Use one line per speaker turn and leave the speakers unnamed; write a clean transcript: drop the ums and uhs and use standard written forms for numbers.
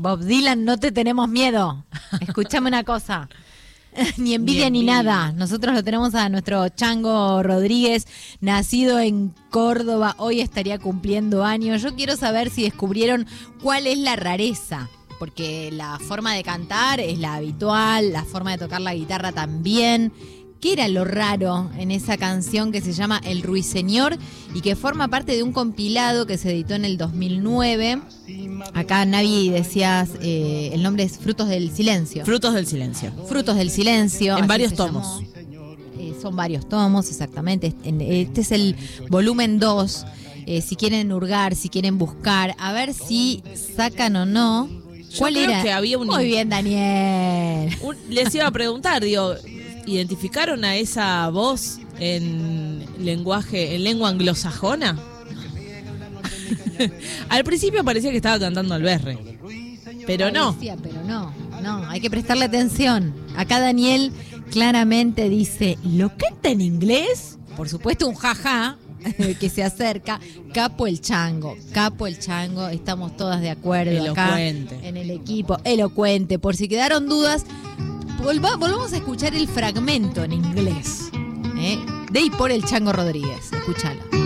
Bob Dylan, no te tenemos miedo. Escuchame una cosa. Ni envidia ni nada. Nosotros lo tenemos a nuestro Chango Rodríguez, nacido en Córdoba. Hoy estaría cumpliendo años. Yo quiero saber si descubrieron cuál es la rareza. Porque la forma de cantar es la habitual, la forma de tocar la guitarra también. ¿Qué era lo raro en esa canción que se llama El Ruiseñor y que forma parte de un compilado que se editó en el 2009? Acá Navi decías, el nombre es Frutos del Silencio.
Frutos del Silencio.
Frutos del Silencio.
En varios tomos.
Son varios tomos, exactamente. Este es el volumen 2. Si quieren hurgar, si quieren buscar, a ver si sacan o no. ¿Cuál
Yo creo
era?
que había un...
Muy bien, Daniel.
Les iba a preguntar, digo, ¿identificaron a esa voz en lengua anglosajona? Al principio parecía que estaba cantando Alberre, pero no.
Parecía, pero no, hay que prestarle atención. Acá Daniel claramente dice, ¿lo canta en inglés? Por supuesto un jaja que se acerca. Capo el Chango, estamos todas de acuerdo.
Elocuente.
Acá en el equipo, elocuente. Por si quedaron dudas, volvamos a escuchar el fragmento en inglés, de y por el Chango Rodríguez. Escúchalo.